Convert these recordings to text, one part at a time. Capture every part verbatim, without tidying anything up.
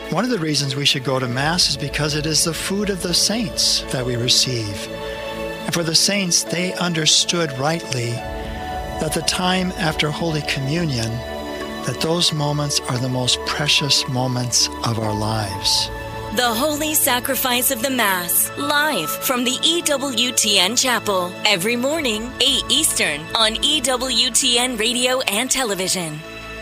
One of the reasons we should go to Mass is because it is the food of the saints that we receive. And for the saints, they understood rightly that the time after Holy Communion, that those moments are the most precious moments of our lives. The Holy Sacrifice of the Mass, live from the E W T N Chapel, every morning, eight Eastern, on E W T N Radio and Television.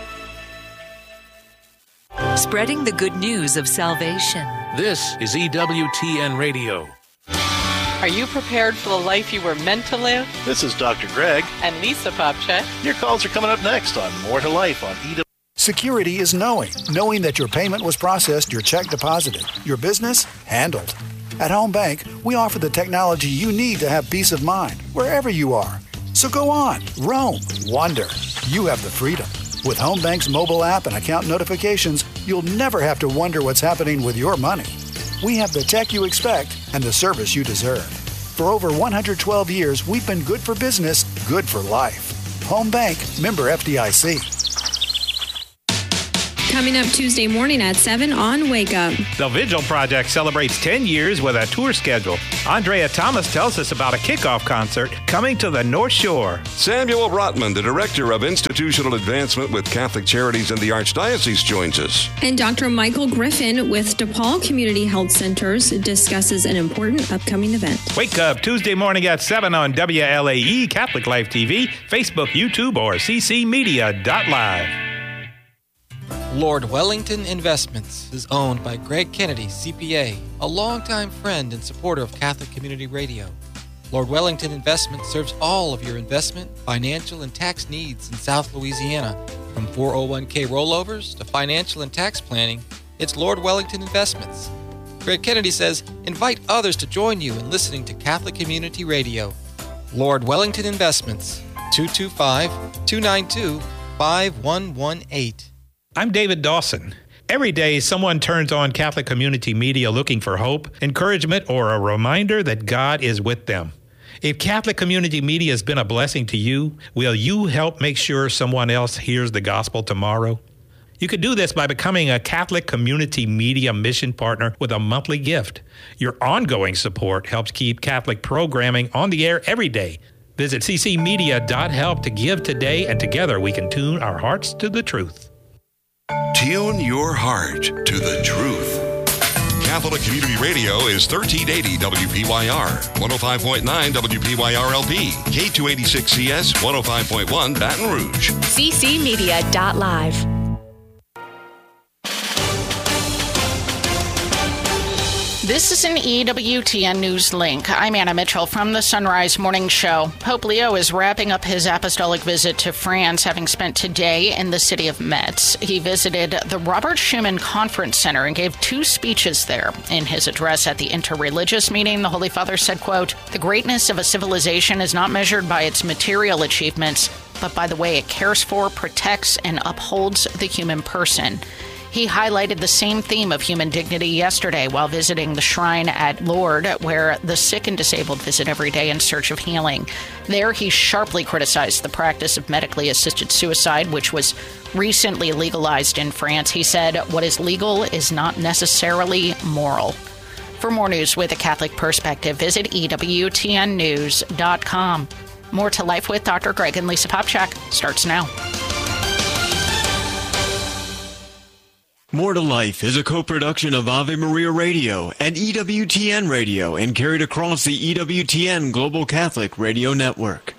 Spreading the good news of salvation. This is E W T N Radio. Are you prepared for the life you were meant to live? This is Doctor Greg. And Lisa Popchak. Your calls are coming up next on More to Life on E W. Security is knowing. Knowing that your payment was processed, your check deposited, your business handled. At Home Bank, we offer the technology you need to have peace of mind wherever you are. So go on, roam, wander. You have the freedom. With Home Bank's mobile app and account notifications, you'll never have to wonder what's happening with your money. We have the tech you expect and the service you deserve. For over one hundred twelve years, we've been good for business, good for life. Home Bank, member F D I C. Coming up Tuesday morning at seven on Wake Up. The Vigil Project celebrates ten years with a tour schedule. Andrea Thomas tells us about a kickoff concert coming to the North Shore. Samuel Rotman, the Director of Institutional Advancement with Catholic Charities in the Archdiocese, joins us. And Doctor Michael Griffin with DePaul Community Health Centers discusses an important upcoming event. Wake Up Tuesday morning at seven on W L A E, Catholic Life T V, Facebook, YouTube, or c c media dot live. Lord Wellington Investments is owned by Greg Kennedy, C P A, a longtime friend and supporter of Catholic Community Radio. Lord Wellington Investments serves all of your investment, financial, and tax needs in South Louisiana. From four oh one k rollovers to financial and tax planning, it's Lord Wellington Investments. Greg Kennedy says, invite others to join you in listening to Catholic Community Radio. Lord Wellington Investments, two two five, two nine two, five one one eight. I'm David Dawson. Every day, someone turns on Catholic Community Media looking for hope, encouragement, or a reminder that God is with them. If Catholic Community Media has been a blessing to you, will you help make sure someone else hears the gospel tomorrow? You could do this by becoming a Catholic Community Media mission partner with a monthly gift. Your ongoing support helps keep Catholic programming on the air every day. Visit c c media dot help to give today, and together we can tune our hearts to the truth. Tune your heart to the truth. Catholic Community Radio is thirteen eighty W P Y R, one oh five point nine W P Y R L P, K two eighty-six C S, one oh five point one Baton Rouge. c c media dot live. This is an E W T N News link. I'm Anna Mitchell from the Sunrise Morning Show. Pope Leo is wrapping up his apostolic visit to France, having spent today in the city of Metz. He visited the Robert Schuman Conference Center and gave two speeches there. In his address at the interreligious meeting, the Holy Father said, quote, "The greatness of a civilization is not measured by its material achievements, but by the way it cares for, protects, and upholds the human person." He highlighted the same theme of human dignity yesterday while visiting the shrine at Lourdes, where the sick and disabled visit every day in search of healing. There, he sharply criticized the practice of medically assisted suicide, which was recently legalized in France. He said, "What is legal is not necessarily moral." For more news with a Catholic perspective, visit E W T N news dot com. More to Life with Doctor Greg and Lisa Popchak starts now. More to Life is a co-production of Ave Maria Radio and E W T N Radio and carried across the E W T N Global Catholic Radio Network.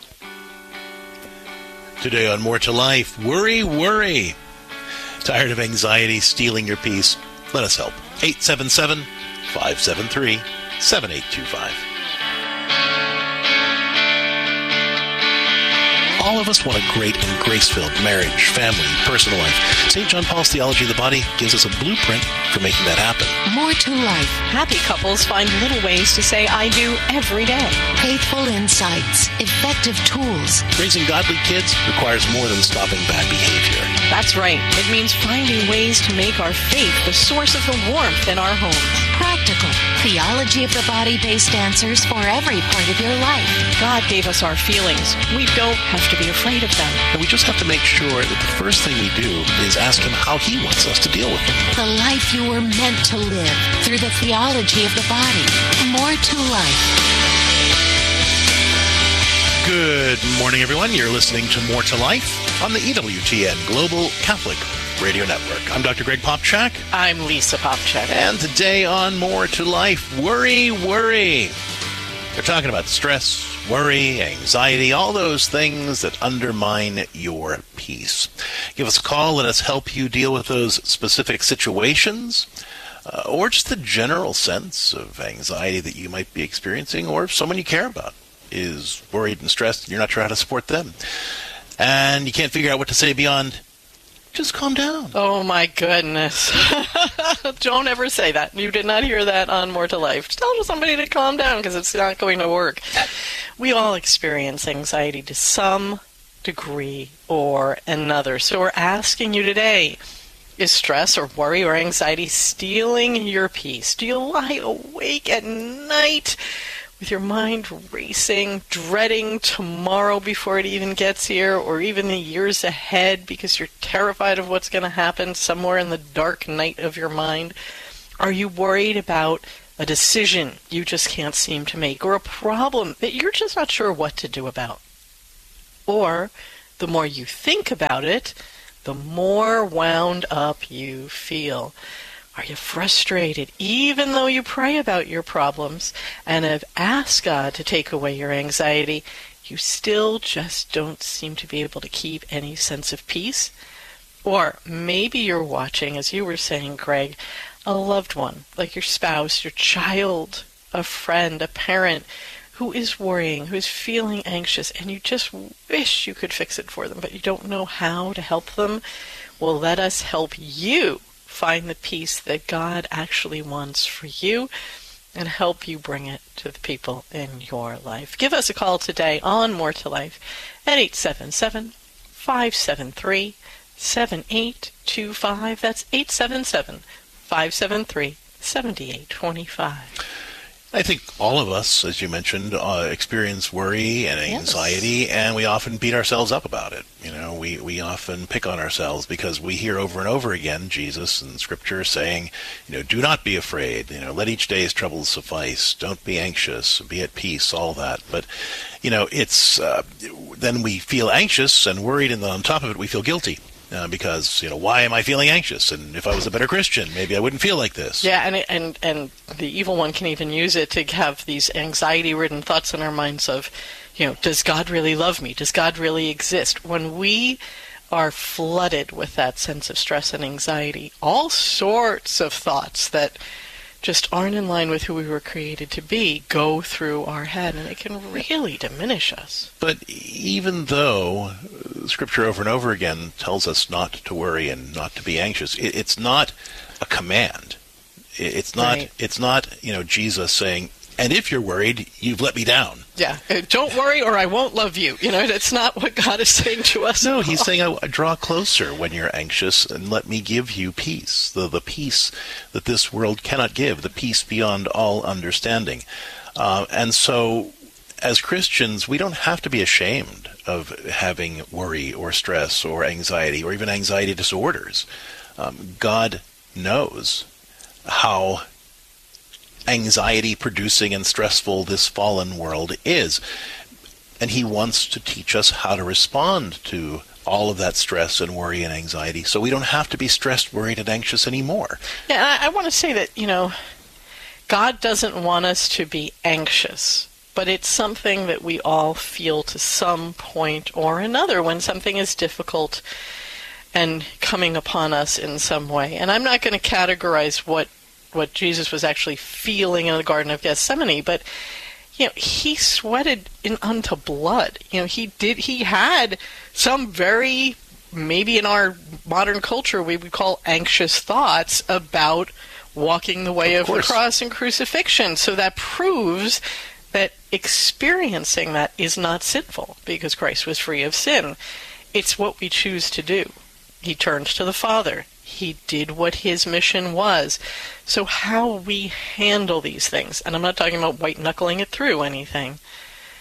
Today on More to Life, worry, worry. Tired of anxiety stealing your peace? Let us help. eight seven seven, five seven three, seven eight two five. All of us want a great and grace-filled marriage, family, personal life. Saint John Paul's Theology of the Body gives us a blueprint for making that happen. More to life. Happy couples find little ways to say I do every day. Faithful insights. Effective tools. Raising godly kids requires more than stopping bad behavior. That's right. It means finding ways to make our faith the source of the warmth in our homes. Practical. Theology of the Body-based answers for every part of your life. God gave us our feelings. We don't have have to be afraid of them. And we just have to make sure that the first thing we do is ask him how he wants us to deal with them. The life you were meant to live through the theology of the body. More to life. Good morning, everyone. You're listening to More to Life on the E W T N Global Catholic Radio Network. I'm Doctor Greg Popchak. I'm Lisa Popchak. And today on More to Life, worry, worry. We're talking about stress, worry, anxiety, all those things that undermine your peace. Give us a call. Let us help you deal with those specific situations, uh, or just the general sense of anxiety that you might be experiencing, or if someone you care about is worried and stressed and you're not sure how to support them. And you can't figure out what to say beyond, just calm down. Oh, my goodness. Don't ever say that. You did not hear that on More to Life. Just tell somebody to calm down because it's not going to work. We all experience anxiety to some degree or another. So we're asking you today, is stress or worry or anxiety stealing your peace? Do you lie awake at night with your mind racing, dreading tomorrow before it even gets here, or even the years ahead because you're terrified of what's going to happen somewhere in the dark night of your mind? Are you worried about a decision you just can't seem to make, or a problem that you're just not sure what to do about? Or, the more you think about it, the more wound up you feel. Are you frustrated, even though you pray about your problems and have asked God to take away your anxiety? You still just don't seem to be able to keep any sense of peace? Or maybe you're watching, as you were saying, Greg, a loved one, like your spouse, your child, a friend, a parent, who is worrying, who is feeling anxious, and you just wish you could fix it for them, but you don't know how to help them. Well, let us help you find the peace that God actually wants for you and help you bring it to the people in your life. Give us a call today on More to Life at eight seven seven, five seven three, seven eight two five. That's eight seven seven, five seven three, seven eight two five. I think all of us, as you mentioned, uh, experience worry and anxiety, yes. And we often beat ourselves up about it. You know, we, we often pick on ourselves because we hear over and over again Jesus in Scripture saying, you know, do not be afraid. You know, let each day's troubles suffice. Don't be anxious. Be at peace. All that. But, you know, it's uh, then we feel anxious and worried, and then on top of it, we feel guilty. Uh, because, you know, why am I feeling anxious? And if I was a better Christian, maybe I wouldn't feel like this. Yeah, and and and the evil one can even use it to have these anxiety-ridden thoughts in our minds of, you know, does God really love me? Does God really exist? When we are flooded with that sense of stress and anxiety, all sorts of thoughts that just aren't in line with who we were created to be go through our head, and it can really diminish us. But even though Scripture over and over again tells us not to worry and not to be anxious, it, it's not a command. It, it's not. Right. It's not. You know, Jesus saying, "And if you're worried, you've let me down." Yeah, don't worry, or I won't love you. You know, that's not what God is saying to us. No, He's saying, I, "Draw closer when you're anxious, and let me give you peace, the the peace that this world cannot give, the peace beyond all understanding." Uh, and so, as Christians, we don't have to be ashamed of having worry or stress or anxiety or even anxiety disorders. Um, God knows how anxiety-producing and stressful this fallen world is. And He wants to teach us how to respond to all of that stress and worry and anxiety so we don't have to be stressed, worried, and anxious anymore. Yeah, I, I want to say that, you know, God doesn't want us to be anxious, but it's something that we all feel to some point or another when something is difficult and coming upon us in some way. And I'm not going to categorize what what Jesus was actually feeling in the Garden of Gethsemane, but you know, he sweated in unto blood. You know, he did. He had some very, maybe in our modern culture, we would call anxious thoughts about walking the way of, of the cross and crucifixion. So that proves that experiencing that is not sinful because Christ was free of sin. It's what we choose to do. He turned to the Father. He did what his mission was. So how we handle these things, and I'm not talking about white-knuckling it through anything,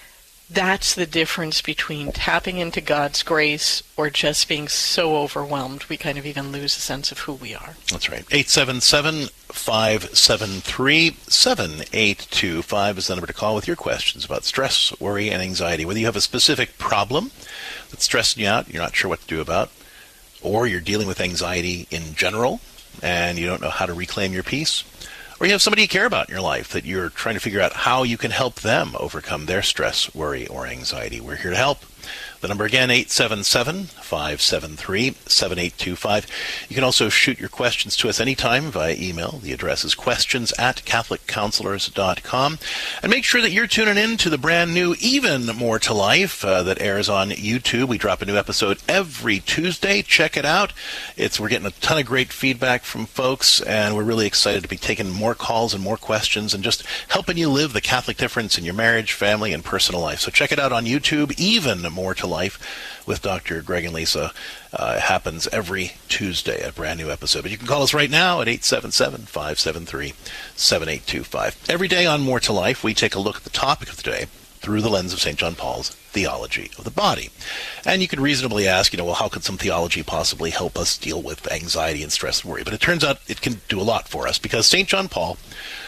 That's the difference between tapping into God's grace or just being so overwhelmed we kind of even lose a sense of who we are. That's right. eight seven seven, five seven three, seven eight two five is the number to call with your questions about stress, worry, and anxiety. Whether you have a specific problem that's stressing you out, you're not sure what to do about, or you're dealing with anxiety in general and you don't know how to reclaim your peace, or you have somebody you care about in your life that you're trying to figure out how you can help them overcome their stress, worry, or anxiety. We're here to help. The number again, eight seven seven, five seven three, seven eight two five. You can also shoot your questions to us anytime via email. The address is questions at catholic counselors dot com. And make sure that you're tuning in to the brand new Even More to Life uh, that airs on YouTube. We drop a new episode every Tuesday. Check it out. It's We're getting a ton of great feedback from folks, and we're really excited to be taking more calls and more questions and just helping you live the Catholic difference in your marriage, family, and personal life. So check it out on YouTube, Even More to Life with Doctor Greg and Lisa. Uh, it happens every Tuesday, a brand new episode. But you can call us right now at eight seven seven, five seven three, seven eight two five. Every day on More to Life, we take a look at the topic of the day through the lens of Saint John Paul's theology of the body. And you could reasonably ask, you know, well, how could some theology possibly help us deal with anxiety and stress and worry? But it turns out it can do a lot for us, because Saint John Paul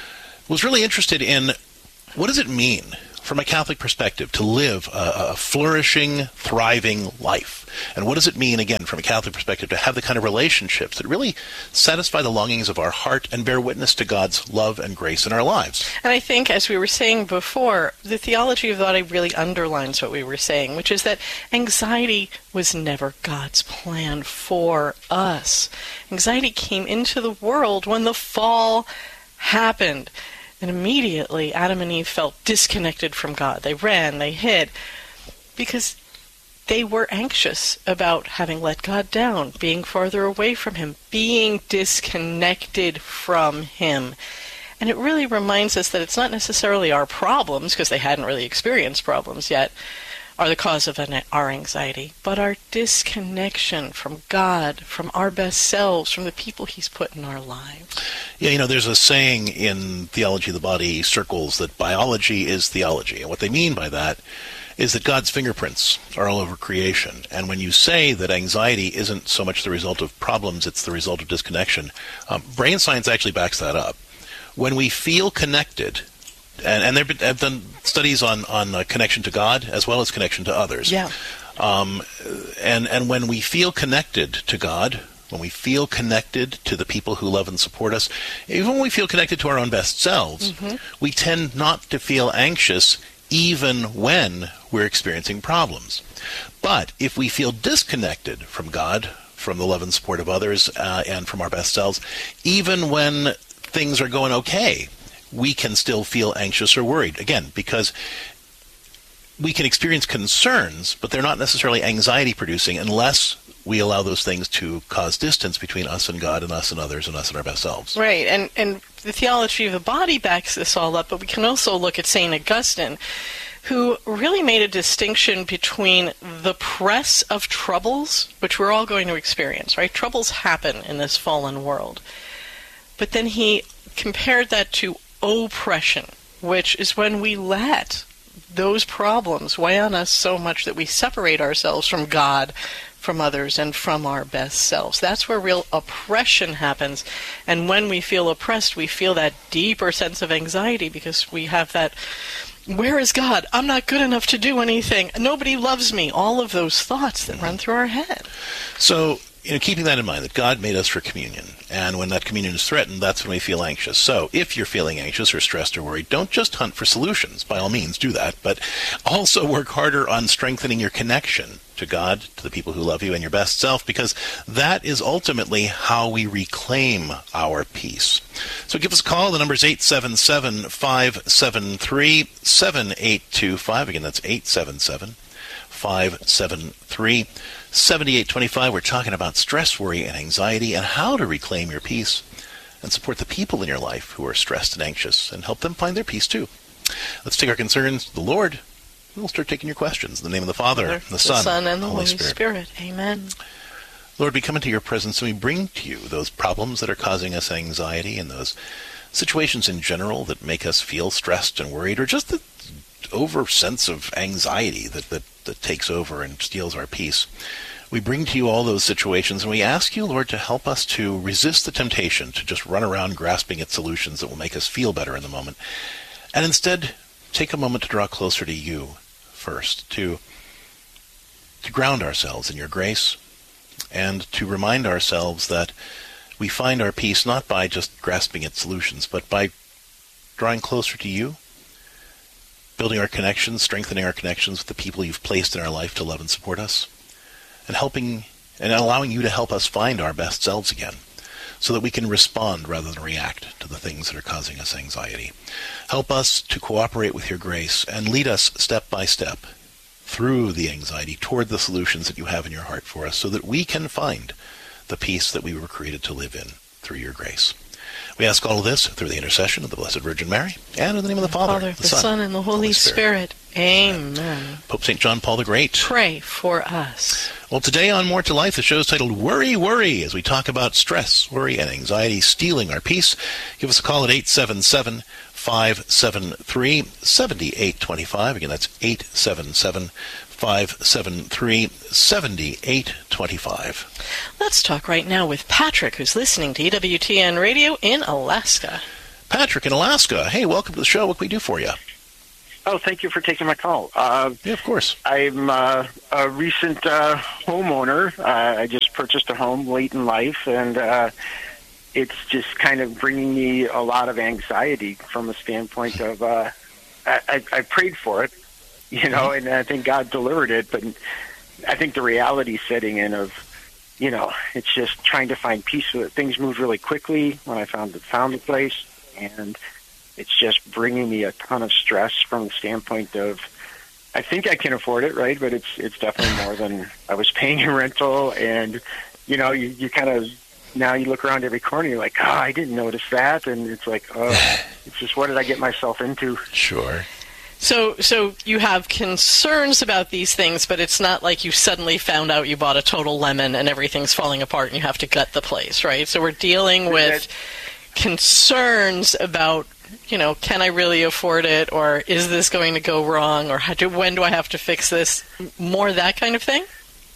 was really interested in what does it mean from a Catholic perspective to live a, a flourishing, thriving life? And what does it mean, again, from a Catholic perspective, to have the kind of relationships that really satisfy the longings of our heart and bear witness to God's love and grace in our lives? And I think, as we were saying before, the theology of the body really underlines what we were saying, which is that anxiety was never God's plan for us. Anxiety came into the world when the fall happened. And immediately, Adam and Eve felt disconnected from God. They ran, they hid, because they were anxious about having let God down, being farther away from Him, being disconnected from Him. And it really reminds us that it's not necessarily our problems, because they hadn't really experienced problems yet, are the cause of our anxiety, but our disconnection from God, from our best selves, from the people He's put in our lives. Yeah, you know, there's a saying in theology of the body circles that biology is theology. And what they mean by that is that God's fingerprints are all over creation. And when you say that anxiety isn't so much the result of problems, it's the result of disconnection, um, brain science actually backs that up. When we feel connected, and, and there have done studies on, on uh, connection to God as well as connection to others. Yeah. Um, and, and when we feel connected to God, when we feel connected to the people who love and support us, even when we feel connected to our own best selves, mm-hmm. we tend not to feel anxious even when we're experiencing problems. But if we feel disconnected from God, from the love and support of others, uh, and from our best selves, even when things are going okay, we can still feel anxious or worried. Again, because we can experience concerns, but they're not necessarily anxiety-producing unless we allow those things to cause distance between us and God and us and others and us and our best selves. Right, and, and the theology of the body backs this all up, but we can also look at Saint Augustine, who really made a distinction between the press of troubles, which we're all going to experience, right? Troubles happen in this fallen world. But then he compared that to oppression, which is when we let those problems weigh on us so much that we separate ourselves from God, from others, and from our best selves. That's where real oppression happens. And when we feel oppressed, we feel that deeper sense of anxiety because we have that, where is God? I'm not good enough to do anything. Nobody loves me. All of those thoughts that run through our head. So, you know, keeping that in mind, that God made us for communion, and when that communion is threatened, that's when we feel anxious. So if you're feeling anxious or stressed or worried, don't just hunt for solutions. By all means, do that, but also work harder on strengthening your connection to God, to the people who love you, and your best self, because that is ultimately how we reclaim our peace. So give us a call. The number is eight seven seven, five seven three, seven eight two five. Again, that's eight seven seven, five seven three, seven eight two five. We're talking about stress, worry, and anxiety, and how to reclaim your peace and support the people in your life who are stressed and anxious, and help them find their peace too. Let's take our concerns to the Lord, and we'll start taking your questions. In the name of the Father, Father and the, the Son, Son, and the Holy, Holy Spirit. Spirit. Amen. Lord, we come into your presence and we bring to you those problems that are causing us anxiety, and those situations in general that make us feel stressed and worried, or just the over sense of anxiety that, that, that takes over and steals our peace. We bring to you all those situations, and we ask you, Lord, to help us to resist the temptation to just run around grasping at solutions that will make us feel better in the moment, and instead take a moment to draw closer to you first, to to ground ourselves in your grace, and to remind ourselves that we find our peace not by just grasping at solutions, but by drawing closer to you, building our connections, strengthening our connections with the people you've placed in our life to love and support us, and helping and allowing you to help us find our best selves again, so that we can respond rather than react to the things that are causing us anxiety. Help us to cooperate with your grace and lead us step by step through the anxiety toward the solutions that you have in your heart for us, so that we can find the peace that we were created to live in through your grace. We ask all of this through the intercession of the Blessed Virgin Mary, and in the name of the Father, Father the, the Son, Son, and the Holy, Holy Spirit. Spirit. Amen. Amen. Pope Saint John Paul the Great, pray for us. Well, today on More to Life, the show is titled Worry, Worry, as we talk about stress, worry, and anxiety stealing our peace. Give us a call at eight seven seven, five seven three, seven eight two five. Again, that's eight seven seven, five seven three, seven eight two five. Let's talk right now with Patrick, who's listening to E W T N Radio in Alaska. Patrick in Alaska. Hey, welcome to the show. What can we do for you? Oh, thank you for taking my call. Uh, yeah, of course. I'm uh, a recent uh, homeowner. Uh, I just purchased a home late in life, and uh, it's just kind of bringing me a lot of anxiety from a standpoint of uh, I, I, I prayed for it, you know, and I think God delivered it, but I think the reality setting in of, you know, it's just trying to find peace with it. Things moved really quickly when I found the, found the place, and it's just bringing me a ton of stress from the standpoint of, I think I can afford it, right? But it's it's definitely more than I was paying in rental. And, you know, you, you kind of, now you look around every corner, you're like, oh, I didn't notice that. And it's like, oh, it's just, what did I get myself into? Sure. So so you have concerns about these things, but it's not like you suddenly found out you bought a total lemon and everything's falling apart and you have to gut the place, right? So we're dealing with concerns about, you know, can I really afford it, or is this going to go wrong, or how do, when do I have to fix this? More that kind of thing?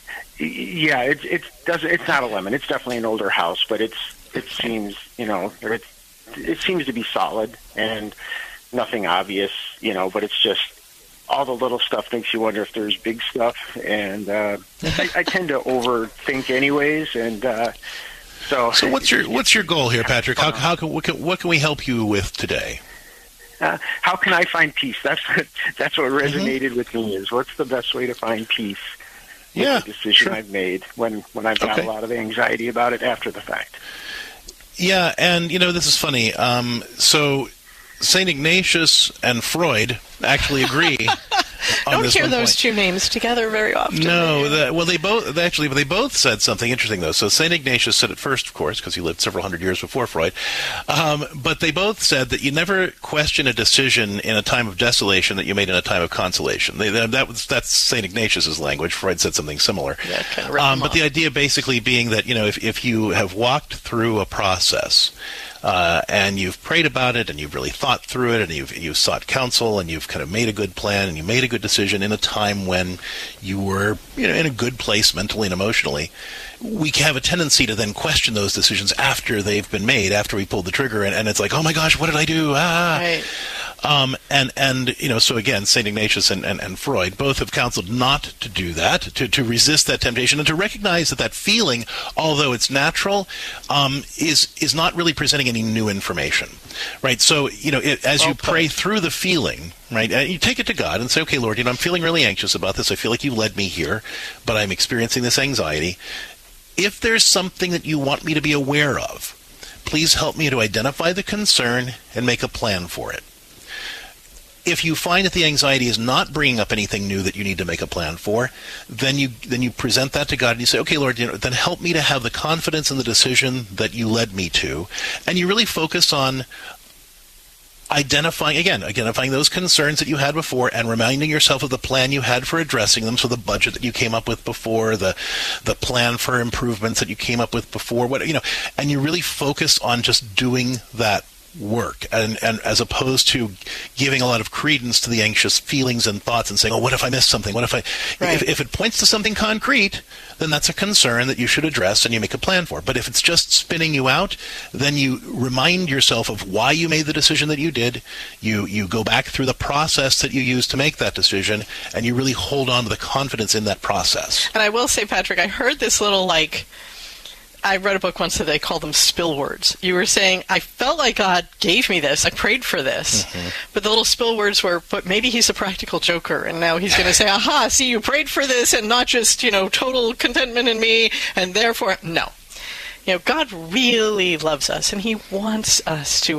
Yeah, it, it doesn't. It's not a lemon. It's definitely an older house, but it's it seems, you know, it, it seems to be solid and nothing obvious, you know, but it's just all the little stuff makes you wonder if there's big stuff, and uh, I, I tend to overthink anyways, and uh, so. So what's your what's your goal here, Patrick? How how can what can, what can we help you with today? Uh, how can I find peace? That's what, that's what resonated mm-hmm. with me. Is what's the best way to find peace? With yeah, the decision sure. I've made when when I've got okay. a lot of anxiety about it after the fact. Yeah, and you know, this is funny. Um, so Saint Ignatius and Freud actually agree. I don't hear those point. two names together very often. No, the, well, they both actually, but they both said something interesting though. So Saint Ignatius said it first, of course, because he lived several hundred years before Freud. Um, but they both said that you never question a decision in a time of desolation that you made in a time of consolation. They, that was that's Saint Ignatius's language. Freud said something similar. Yeah, kind of um, but the idea basically being that, you know, if if you have walked through a process. Uh, and you've prayed about it, and you've really thought through it, and you've you've sought counsel, and you've kind of made a good plan, and you made a good decision in a time when you were, you know, in a good place mentally and emotionally. We have a tendency to then question those decisions after they've been made, after we pulled the trigger, and, and it's like, oh my gosh, what did I do? Ah. Right. Um, and, and, you know, so again, Saint Ignatius and, and, and Freud both have counseled not to do that, to, to resist that temptation, and to recognize that that feeling, although it's natural, um, is, is not really presenting any new information, right? So, you know, it, as well you pray through the feeling, right, and you take it to God and say, okay, Lord, you know, I'm feeling really anxious about this. I feel like you led me here, but I'm experiencing this anxiety. If there's something that you want me to be aware of, please help me to identify the concern and make a plan for it. If you find that the anxiety is not bringing up anything new that you need to make a plan for, then you then you present that to God and you say, okay, Lord, you know, then help me to have the confidence in the decision that you led me to. And you really focus on identifying, again, identifying those concerns that you had before and reminding yourself of the plan you had for addressing them. So the budget that you came up with before, the the plan for improvements that you came up with before, what you know, and you really focus on just doing that work, and, and as opposed to giving a lot of credence to the anxious feelings and thoughts and saying, oh, what if I missed something? What if I... Right. If, if it points to something concrete, then that's a concern that you should address and you make a plan for. But if it's just spinning you out, then you remind yourself of why you made the decision that you did. You, you go back through the process that you used to make that decision, and you really hold on to the confidence in that process. And I will say, Patrick, I heard this little, like... I read a book once that they call them spill words. You were saying, I felt like God gave me this. I prayed for this. Mm-hmm. But the little spill words were, but maybe he's a practical joker, and now he's going to say, aha, see, you prayed for this, and not just, you know, total contentment in me, and therefore, no. You know, God really loves us, and he wants us to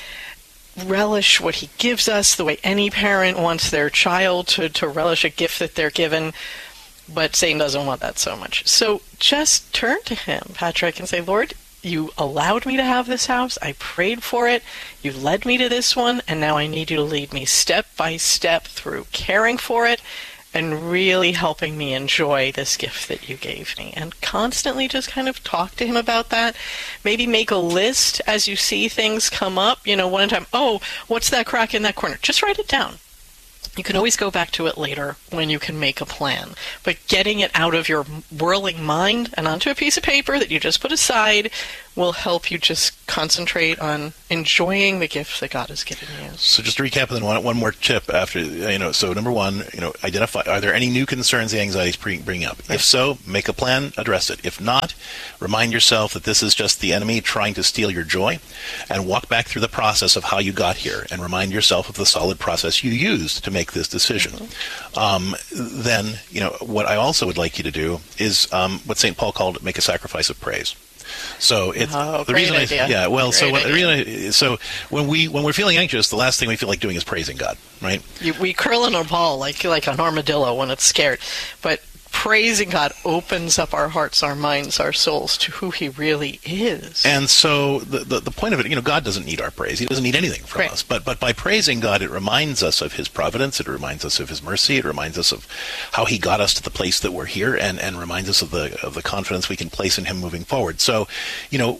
relish what he gives us the way any parent wants their child to, to relish a gift that they're given. But Satan doesn't want that so much. So just turn to him, Patrick, and say, Lord, you allowed me to have this house. I prayed for it. You led me to this one. And now I need you to lead me step by step through caring for it and really helping me enjoy this gift that you gave me. And constantly just kind of talk to him about that. Maybe make a list as you see things come up. You know, one time, oh, what's that crack in that corner? Just write it down. You can always go back to it later when you can make a plan. But getting it out of your whirling mind and onto a piece of paper that you just put aside will help you just concentrate on enjoying the gifts that God has given you. So just to recap, and then one, one more tip after, you know, so number one, you know, identify, are there any new concerns the anxiety is bringing up? If so, make a plan, address it. If not, remind yourself that this is just the enemy trying to steal your joy, and walk back through the process of how you got here, and remind yourself of the solid process you used to make this decision. Mm-hmm. Um, then, you know, what I also would like you to do is um, what Saint Paul called make a sacrifice of praise. So it's oh, the reason idea. I, yeah, well, great so what, the reason idea. I, so when we when we're feeling anxious, the last thing we feel like doing is praising God, right? You, we curl in a ball like like an armadillo when it's scared, but praising God opens up our hearts, our minds, our souls to who he really is. And so the, the the point of it, you know, God doesn't need our praise. He doesn't need anything from right. us. But but by praising God, it reminds us of his providence. It reminds us of his mercy. It reminds us of how he got us to the place that we're here, and, and reminds us of the of the confidence we can place in him moving forward. So, you know,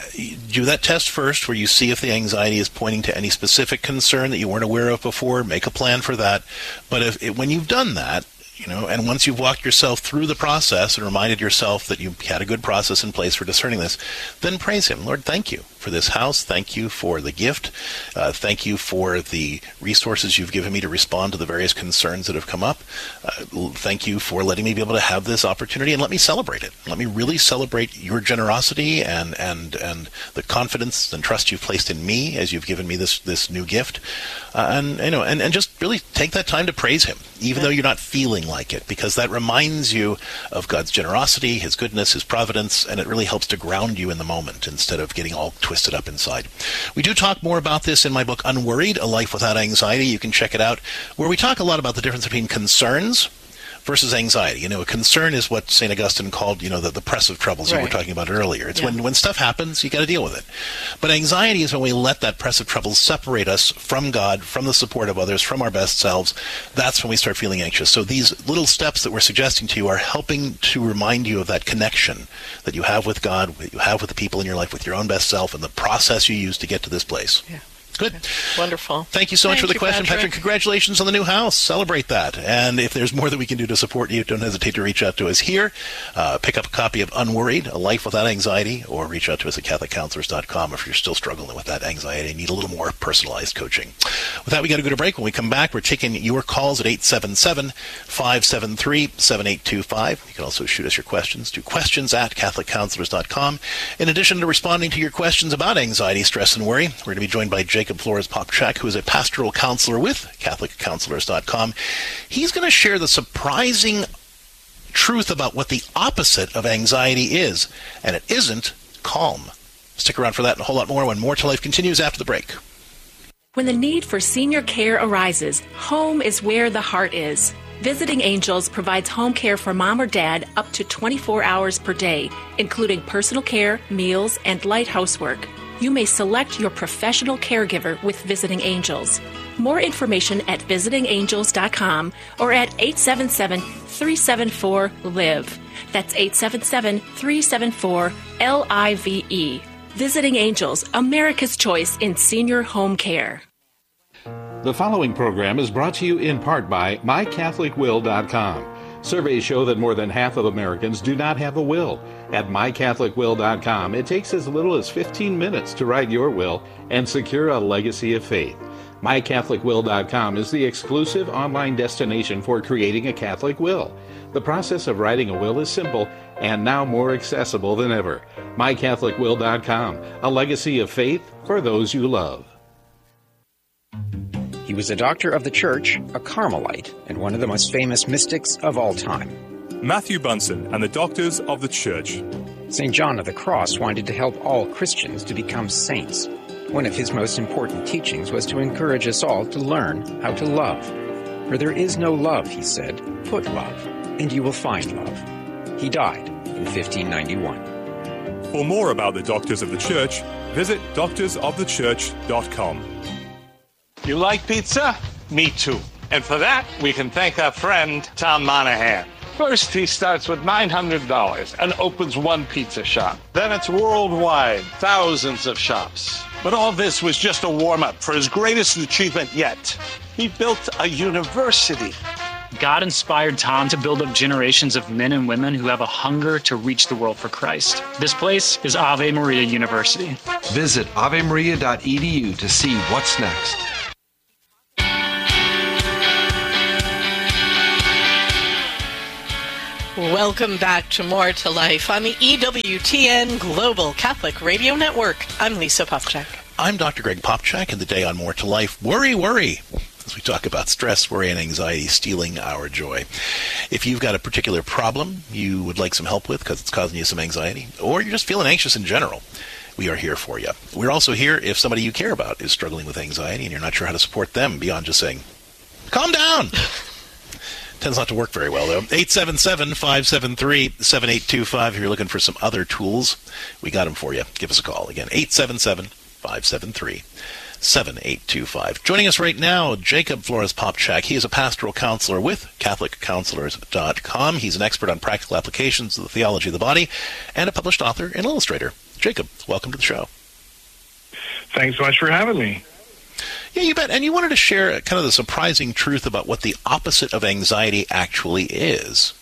do that test first where you see if the anxiety is pointing to any specific concern that you weren't aware of before. Make a plan for that. But if when you've done that, you know, and once you've walked yourself through the process and reminded yourself that you had a good process in place for discerning this, then praise him. Lord, thank you for this house. Thank you for the gift. Uh, thank you for the resources you've given me to respond to the various concerns that have come up. Uh, thank you for letting me be able to have this opportunity, and let me celebrate it. Let me really celebrate your generosity and and and the confidence and trust you've placed in me as you've given me this this new gift. Uh, and you know, and, and just really take that time to praise him, even yeah. though you're not feeling like it, because that reminds you of God's generosity, his goodness, his providence, and it really helps to ground you in the moment instead of getting all twisted up inside. We do talk more about this in my book, Unworried, A Life Without Anxiety. You can check it out, where we talk a lot about the difference between concerns versus anxiety. You know, a concern is what Saint Augustine called, you know, the, the press of troubles right. you were talking about earlier. It's yeah. when, when stuff happens, you got to deal with it. But anxiety is when we let that press of troubles separate us from God, from the support of others, from our best selves. That's when we start feeling anxious. So these little steps that we're suggesting to you are helping to remind you of that connection that you have with God, that you have with the people in your life, with your own best self, and the process you use to get to this place. Yeah. Good. Wonderful. Thank you so much Thank for the you, question, Patrick. Patrick. Congratulations on the new house. Celebrate that. And if there's more that we can do to support you, don't hesitate to reach out to us here. Uh, pick up a copy of Unworried, A Life Without Anxiety, or reach out to us at Catholic Counselors dot com if you're still struggling with that anxiety and need a little more personalized coaching. With that, we got to go to break. When we come back, we're taking your calls at eight seven seven, five seven three, seven eight two five. You can also shoot us your questions to questions at Catholic Counselors dot com. In addition to responding to your questions about anxiety, stress, and worry, we're going to be joined by Jacob Flores-Popchak, who is a pastoral counselor with Catholic Counselors dot com. He's going to share the surprising truth about what the opposite of anxiety is, and it isn't calm. Stick around for that and a whole lot more when More to Life continues after the break. When the need for senior care arises, home is where the heart is. Visiting Angels provides home care for mom or dad up to twenty-four hours per day, including personal care, meals, and light housework. You may select your professional caregiver with Visiting Angels. More information at visiting angels dot com or at eight seven seven, three seven four, L I V E. That's eight seven seven, three seven four, L I V E. Visiting Angels, America's choice in senior home care. The following program is brought to you in part by my catholic will dot com. Surveys show that more than half of Americans do not have a will. At my catholic will dot com, it takes as little as fifteen minutes to write your will and secure a legacy of faith. my catholic will dot com is the exclusive online destination for creating a Catholic will. The process of writing a will is simple and now more accessible than ever. my catholic will dot com, a legacy of faith for those you love. He was a doctor of the church, a Carmelite, and one of the most famous mystics of all time. Matthew Bunson and the Doctors of the Church. Saint John of the Cross wanted to help all Christians to become saints. One of his most important teachings was to encourage us all to learn how to love. For there is no love, he said, put love, and you will find love. He died in fifteen ninety-one. For more about the Doctors of the Church, visit doctors of the church dot com. You like pizza? Me too. And for that, we can thank our friend, Tom Monahan. First, he starts with nine hundred dollars and opens one pizza shop. Then it's worldwide, thousands of shops. But all this was just a warm-up for his greatest achievement yet. He built a university. God inspired Tom to build up generations of men and women who have a hunger to reach the world for Christ. This place is Ave Maria University. Visit ave maria dot e d u to see what's next. Welcome back to More to Life on the E W T N Global Catholic Radio Network. I'm Lisa Popchak. I'm Doctor Greg Popchak, and today on More to Life, worry, worry, as we talk about stress, worry, and anxiety stealing our joy. If you've got a particular problem you would like some help with because it's causing you some anxiety, or you're just feeling anxious in general, we are here for you. We're also here if somebody you care about is struggling with anxiety and you're not sure how to support them beyond just saying, calm down. Tends not to work very well, though. eight seven seven, five seven three, seven eight two five. If you're looking for some other tools, we got them for you. Give us a call. Again, eight seven seven, five seven three, seven eight two five. Joining us right now, Jacob Flores Popchak. He is a pastoral counselor with catholic counselors dot com. He's an expert on practical applications of the theology of the body and a published author and illustrator. Jacob, welcome to the show. Thanks so much for having me. Yeah, you bet. And you wanted to share kind of the surprising truth about what the opposite of anxiety actually is.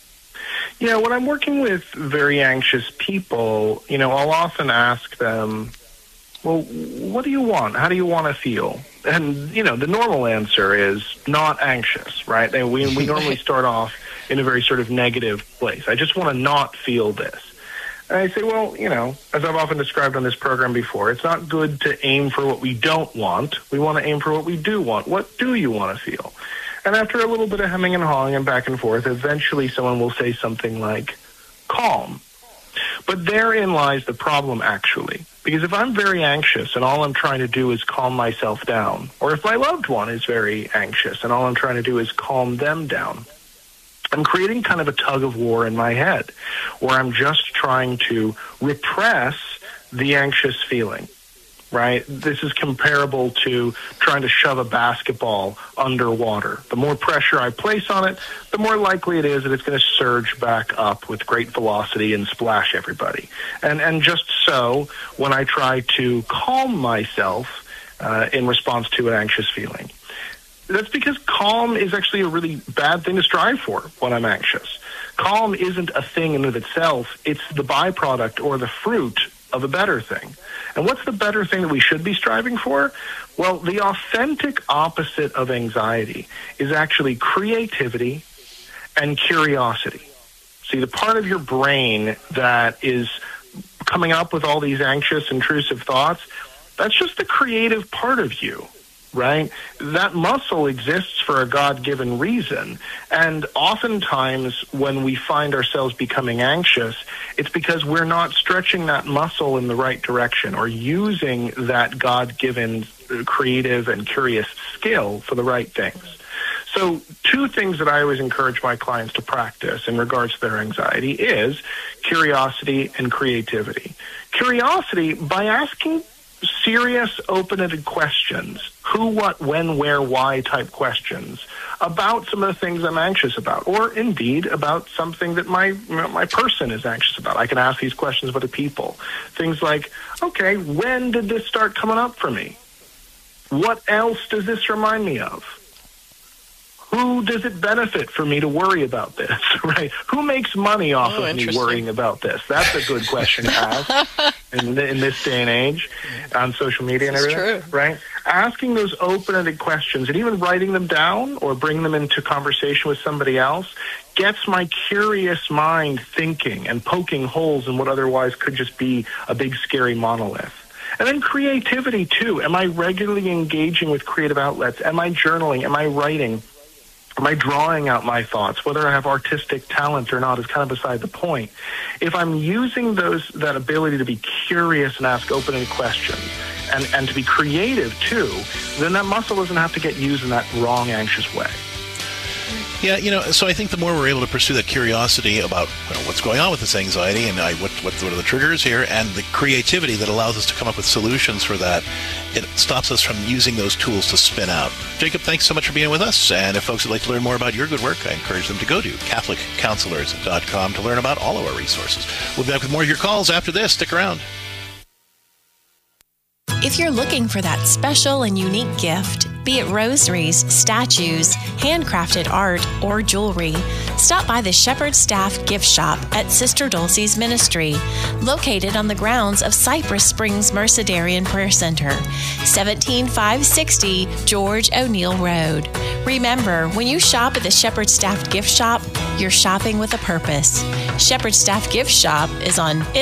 Yeah, when I'm working with very anxious people, you know, I'll often ask them, well, what do you want? How do you want to feel? And, you know, the normal answer is not anxious, right? And we, we normally start off in a very sort of negative place. I just want to not feel this. And I say, well, you know, as I've often described on this program before, it's not good to aim for what we don't want. We want to aim for what we do want. What do you want to feel? And after a little bit of hemming and hawing and back and forth, eventually someone will say something like, calm. But therein lies the problem, actually. Because if I'm very anxious and all I'm trying to do is calm myself down, or if my loved one is very anxious and all I'm trying to do is calm them down, I'm creating kind of a tug of war in my head where I'm just trying to repress the anxious feeling, right? This is comparable to trying to shove a basketball underwater. The more pressure I place on it, the more likely it is that it's going to surge back up with great velocity and splash everybody. And, and just so, when I try to calm myself uh, in response to an anxious feeling, that's because calm is actually a really bad thing to strive for when I'm anxious. Calm isn't a thing in and of itself. It's the byproduct or the fruit of a better thing. And what's the better thing that we should be striving for? Well, the authentic opposite of anxiety is actually creativity and curiosity. See, the part of your brain that is coming up with all these anxious, intrusive thoughts, that's just the creative part of you. Right? That muscle exists for a God-given reason. And oftentimes when we find ourselves becoming anxious, it's because we're not stretching that muscle in the right direction or using that God-given creative and curious skill for the right things. So two things that I always encourage my clients to practice in regards to their anxiety is curiosity and creativity. Curiosity by asking serious, open-ended questions. who, what, when, where, why type questions about some of the things I'm anxious about, or indeed about something that my my person is anxious about. I can ask these questions of other people. Things like, okay, when did this start coming up for me? What else does this remind me of? Who does it benefit for me to worry about this, right? Who makes money off Oh, of me worrying about this? That's a good question to ask in, in this day and age on social media and It's everything, true. right? Asking those open-ended questions and even writing them down or bringing them into conversation with somebody else gets my curious mind thinking and poking holes in what otherwise could just be a big, scary monolith. And then creativity, too. Am I regularly engaging with creative outlets? Am I journaling? Am I writing? Am I drawing out my thoughts? Whether I have artistic talent or not is kind of beside the point. If I'm using those that ability to be curious and ask open-ended questions and, and to be creative, too, then that muscle doesn't have to get used in that wrong, anxious way. Yeah, you know, so I think the more we're able to pursue that curiosity about you know, what's going on with this anxiety and I, what, what, what are the triggers here, and the creativity that allows us to come up with solutions for that, it stops us from using those tools to spin out. Jacob, thanks so much for being with us. And if folks would like to learn more about your good work, I encourage them to go to Catholic Counselors dot com to learn about all of our resources. We'll be back with more of your calls after this. Stick around. If you're looking for that special and unique gift, be it rosaries, statues, handcrafted art, or jewelry, stop by the Shepherd Staff Gift Shop at Sister Dulcie's Ministry, located on the grounds of Cypress Springs Mercedarian Prayer Center, seventeen five sixty George O'Neill Road. Remember, when you shop at the Shepherd Staff Gift Shop, you're shopping with a purpose. Shepherd Staff Gift Shop is on